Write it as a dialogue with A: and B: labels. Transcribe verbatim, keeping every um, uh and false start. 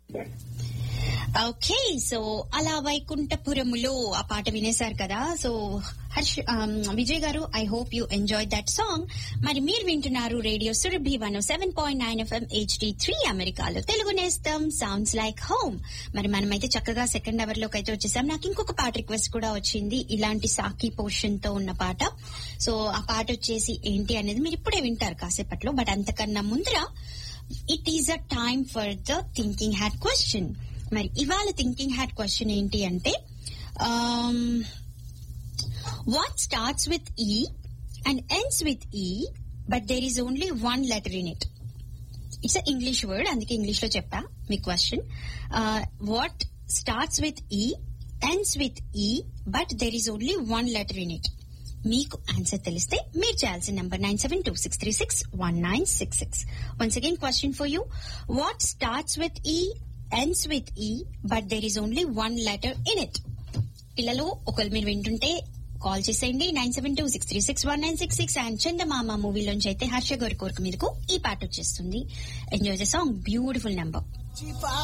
A: Okay, so అలా వైకుంఠపురములో ఆ పాట వినేశారు కదా. సో హర్ష్ విజయ్ గారు, I hope you enjoy that song. మరి మీరు వింటున్నారు radio Surabhi one seven point nine FM HD three అమెరికాలో తెలుగు నేస్తం సౌండ్స్ లైక్ హోమ్. మరి మనమైతే చక్కగా సెకండ్ అవర్ లోకి అయితే వచ్చేసాం. నాకు ఇంకొక పాట రిక్వెస్ట్ కూడా వచ్చింది, ఇలాంటి సాకి పోర్షన్ తో ఉన్న పాట. సో ఆ పాట వచ్చేసి ఏంటి అనేది మీరు ఇప్పుడే వింటారు కాసేపట్లో. బట్ అంతకన్నా ముందర it is a time for the thinking had question. మరి ఇవాళ థింకింగ్ హ్యాడ్ క్వశ్చన్ ఏంటి అంటే, వాట్ స్టార్ట్స్ విత్ ఈ అండ్ ఎండ్స్ విత్ ఈ but there is only one letter in it. It's a English word, అందుకే English లో చెప్పా మీ question. What starts with ఈ ఎండ్స్ విత్ ఈ but there is only one letter in it. మీకు answer తెలిస్తే మీరు చేయాల్సిన number nine seven two six three six one nine six six. Once again question for you, what starts with ఈ ends with E but there is only one letter in it. పిల్లలు ఒకవేళ మీరు వింటుంటే call చేసేయండి nine seven two six three six one nine six six. And చందమామ మూవీలోంచి అయితే హర్ష గారి కోరిక మీదకు ఈ పాట వచ్చేస్తుంది. Enjoy the song, beautiful number.